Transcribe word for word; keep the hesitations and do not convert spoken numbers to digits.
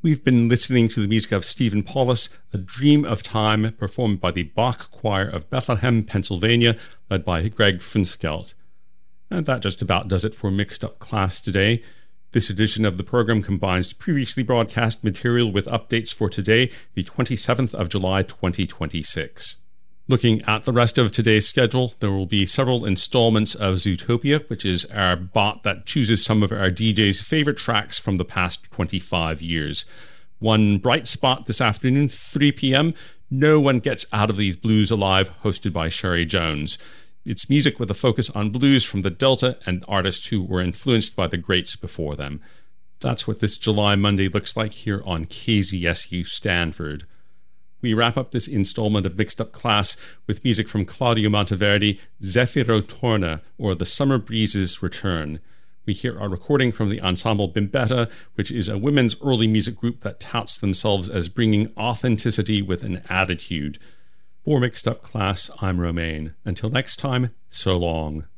we've been listening to the music of Stephen Paulus, A Dream of Time, performed by the Bach Choir of Bethlehem, Pennsylvania, led by Greg Funskelt. And that just about does it for Mixed Up Class today. This edition of the program combines previously broadcast material with updates for today, the twenty-seventh of July, twenty twenty-six. Looking at the rest of today's schedule, there will be several installments of Zootopia, which is our bot that chooses some of our D Js' favorite tracks from the past twenty-five years. One bright spot this afternoon, three p.m., No One Gets Out of These Blues Alive, hosted by Sherry Jones. It's music with a focus on blues from the Delta and artists who were influenced by the greats before them. That's what this July Monday looks like here on K Z S U Stanford. We wrap up this installment of Mixed Up Class with music from Claudio Monteverdi, Zeffiro Torna, or The Summer Breezes Return. We hear a recording from the ensemble Bimbetta, which is a women's early music group that touts themselves as bringing authenticity with an attitude. For Mixed Up Class, I'm Romaine. Until next time, so long.